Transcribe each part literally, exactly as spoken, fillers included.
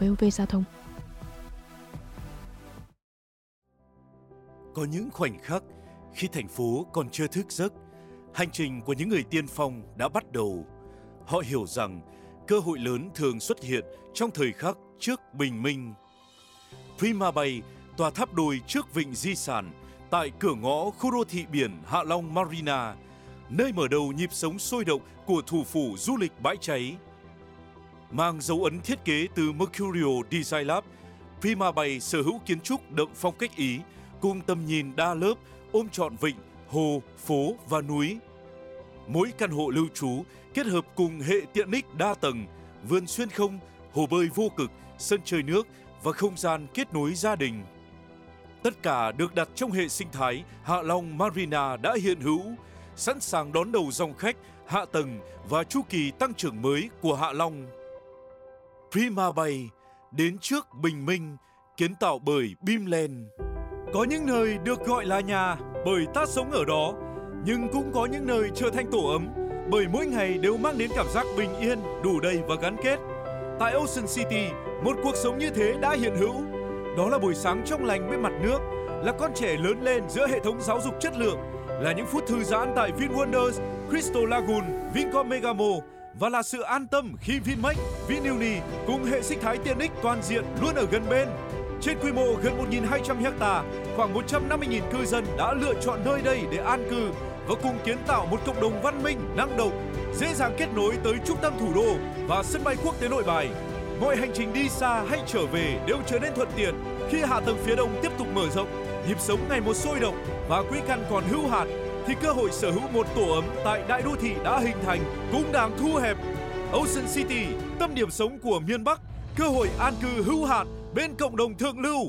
vê o vê Giao thông. Có những khoảnh khắc khi thành phố còn chưa thức giấc, hành trình của những người tiên phong đã bắt đầu. Họ hiểu rằng cơ hội lớn thường xuất hiện trong thời khắc trước bình minh. Prima Bay, tòa tháp đôi trước vịnh di sản, tại cửa ngõ khu đô thị biển Hạ Long Marina, nơi mở đầu nhịp sống sôi động của thủ phủ du lịch bãi cháy. Mang dấu ấn thiết kế từ Mercurio Design Lab, Prima Bay sở hữu kiến trúc đậm phong cách Ý, cùng tầm nhìn đa lớp ôm trọn vịnh, hồ, phố và núi. Mỗi căn hộ lưu trú kết hợp cùng hệ tiện ích đa tầng, vườn xuyên không, hồ bơi vô cực, sân chơi nước và không gian kết nối gia đình. Tất cả được đặt trong hệ sinh thái Hạ Long Marina đã hiện hữu, sẵn sàng đón đầu dòng khách, hạ tầng và chu kỳ tăng trưởng mới của Hạ Long. Prima Bay, đến trước bình minh, kiến tạo bởi Bimland. Có những nơi được gọi là nhà bởi ta sống ở đó, nhưng cũng có những nơi trở thành tổ ấm bởi mỗi ngày đều mang đến cảm giác bình yên, đủ đầy và gắn kết. Tại Ocean City, một cuộc sống như thế đã hiện hữu. Đó là buổi sáng trong lành bên mặt nước, là con trẻ lớn lên giữa hệ thống giáo dục chất lượng, là những phút thư giãn tại VinWonders, Crystal Lagoon, Vincom Megamo và là sự an tâm khi Vinmec, Vinuni cùng hệ sinh thái tiện ích toàn diện luôn ở gần bên. Trên quy mô gần một nghìn hai trăm ha, khoảng một trăm năm mươi nghìn cư dân đã lựa chọn nơi đây để an cư và cùng kiến tạo một cộng đồng văn minh, năng động, dễ dàng kết nối tới trung tâm thủ đô và sân bay quốc tế Nội Bài. Mọi hành trình đi xa hay trở về đều trở nên thuận tiện khi hạ tầng phía đông tiếp tục mở rộng, nhịp sống ngày một sôi động và quỹ căn còn hữu hạn, thì cơ hội sở hữu một tổ ấm tại đại đô thị đã hình thành cũng đang thu hẹp. Ocean City, tâm điểm sống của miền Bắc, cơ hội an cư hữu hạn bên cộng đồng thượng lưu.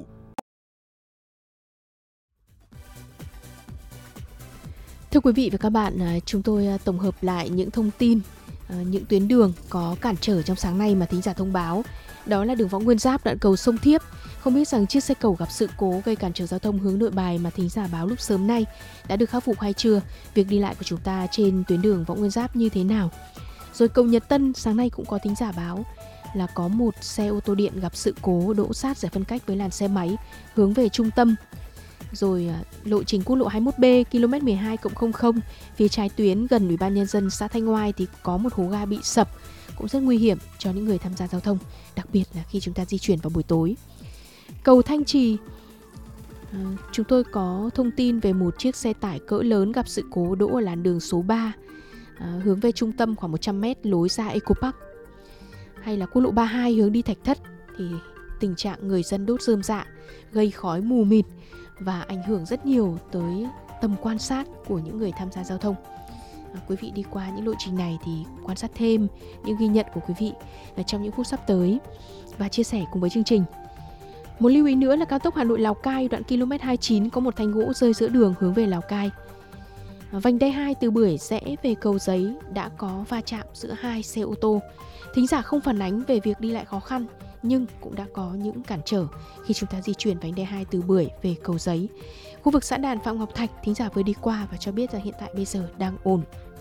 Thưa quý vị và các bạn, chúng tôi tổng hợp lại những thông tin, những tuyến đường có cản trở trong sáng nay mà thính giả thông báo. Đó là đường Võ Nguyên Giáp, đoạn cầu Sông Thiếp. Không biết rằng chiếc xe cầu gặp sự cố gây cản trở giao thông hướng Nội Bài mà thính giả báo lúc sớm nay đã được khắc phục hay chưa? Việc đi lại của chúng ta trên tuyến đường Võ Nguyên Giáp như thế nào? Rồi cầu Nhật Tân, sáng nay cũng có thính giả báo là có một xe ô tô điện gặp sự cố đỗ sát giải phân cách với làn xe máy hướng về trung tâm. Rồi lộ trình quốc lộ hai mươi mốt B, km mười hai cộng không không, phía trái tuyến gần Ủy ban Nhân dân xã Thanh Oai thì có một hố ga bị sập, cũng rất nguy hiểm cho những người tham gia giao thông, đặc biệt là khi chúng ta di chuyển vào buổi tối. Cầu Thanh Trì, à, chúng tôi có thông tin về một chiếc xe tải cỡ lớn gặp sự cố đỗ ở làn đường số ba, à, hướng về trung tâm khoảng một trăm mét lối ra Eco Park. Hay là quốc lộ ba mươi hai hướng đi Thạch Thất thì tình trạng người dân đốt rơm rạ gây khói mù mịt và ảnh hưởng rất nhiều tới tầm quan sát của những người tham gia giao thông. À, quý vị đi qua những lộ trình này thì quan sát thêm những ghi nhận của quý vị trong những phút sắp tới và chia sẻ cùng với chương trình. Một lưu ý nữa là cao tốc Hà Nội Lào Cai đoạn km hai mươi chín có một thanh gỗ rơi giữa đường hướng về Lào Cai. À, vành đai hai từ Bưởi rẽ về Cầu Giấy đã có va chạm giữa hai xe ô tô. Thính giả không phản ánh về việc đi lại khó khăn nhưng cũng đã có những cản trở khi chúng ta di chuyển vành đai hai từ Bưởi về Cầu Giấy. Khu vực xã Đàn Phạm Ngọc Thạch, thính giả vừa đi qua và cho biết là hiện tại bây giờ đang ổn.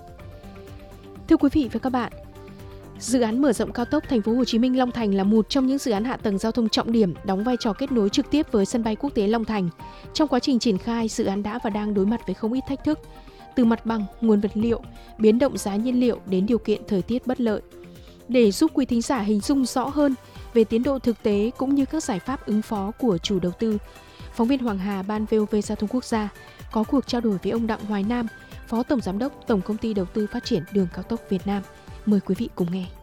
Thưa quý vị và các bạn, dự án mở rộng cao tốc Thành phố Hồ Chí Minh Long Thành là một trong những dự án hạ tầng giao thông trọng điểm đóng vai trò kết nối trực tiếp với sân bay quốc tế Long Thành. Trong quá trình triển khai, dự án đã và đang đối mặt với không ít thách thức, từ mặt bằng, nguồn vật liệu, biến động giá nhiên liệu đến điều kiện thời tiết bất lợi. Để giúp quý thính giả hình dung rõ hơn về tiến độ thực tế cũng như các giải pháp ứng phó của chủ đầu tư, phóng viên Hoàng Hà, Ban vê o vê Giao thông Quốc gia có cuộc trao đổi với ông Đặng Hoài Nam, Phó Tổng Giám đốc Tổng Công ty Đầu tư Phát triển Đường Cao tốc Việt Nam. Mời quý vị cùng nghe.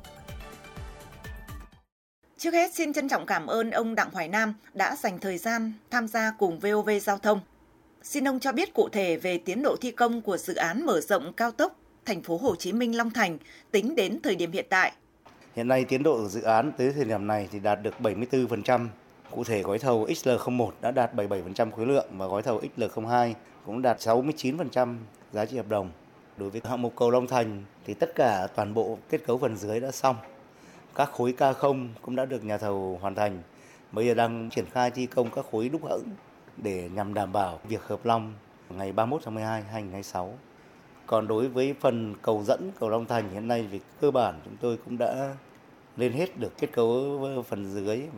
Trước hết xin trân trọng cảm ơn ông Đặng Hoài Nam đã dành thời gian tham gia cùng vê o vê Giao thông. Xin ông cho biết cụ thể về tiến độ thi công của dự án mở rộng cao tốc Thành phố Hồ Chí Minh Long Thành tính đến thời điểm hiện tại. Hiện nay tiến độ của dự án tới thời điểm này thì đạt được bảy mươi tư phần trăm. Cụ thể gói thầu ích lờ không một đã đạt bảy mươi bảy phần trăm khối lượng và gói thầu ích lờ không hai cũng đạt sáu mươi chín phần trăm giá trị hợp đồng. Đối với hạng mục cầu Long Thành thì tất cả toàn bộ kết cấu phần dưới đã xong. Các khối K không cũng đã được nhà thầu hoàn thành. Bây giờ đang triển khai thi công các khối đúc hẫng để nhằm đảm bảo việc hợp long ngày ba mươi mốt tháng mười hai năm hai nghìn không trăm hai mươi sáu. Còn đối với phần cầu dẫn cầu Long Thành hiện nay về cơ bản chúng tôi cũng đã lên hết được kết cấu phần dưới